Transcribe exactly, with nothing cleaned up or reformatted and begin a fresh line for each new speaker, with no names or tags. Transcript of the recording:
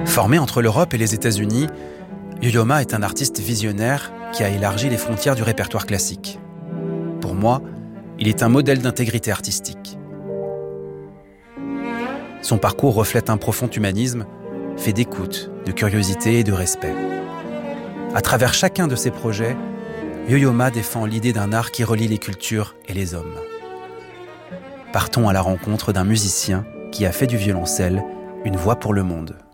Formé entre l'Europe et les États-Unis, Yo-Yo Ma est un artiste visionnaire qui a élargi les frontières du répertoire classique. Pour moi, il est un modèle d'intégrité artistique. Son parcours reflète un profond humanisme, fait d'écoute, de curiosité et de respect. À travers chacun de ses projets, Yo-Yo Ma défend l'idée d'un art qui relie les cultures et les hommes. Partons à la rencontre d'un musicien qui a fait du violoncelle une voix pour le monde.